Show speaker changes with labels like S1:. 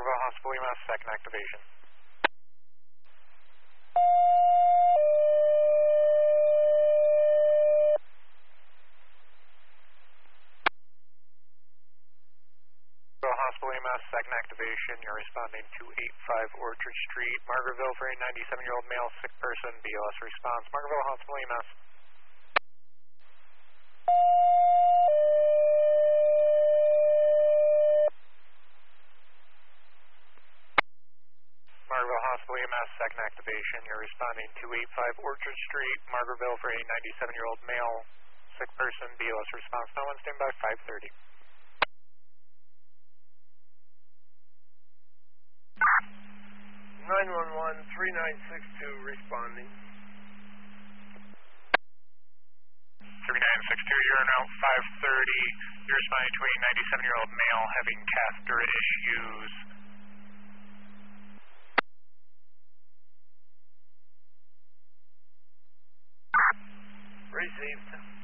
S1: Margaret Hospital, EMS, second activation. Margaret Hospital, EMS, second activation. You're responding to 85 Orchard Street, Margaretville, for a 97-year-old male sick person. BLS response. Margaretville Hospital, EMS. Margaretville Hospital, EMS, second activation. You're responding to 85 Orchard Street, Margaretville, for a 97-year-old male sick person. BLS response. Now on standby, 5:30.
S2: 911-3962 responding.
S1: 3962, you're now 5:30. You're responding to a 97-year-old male having catheter issues.
S2: Received.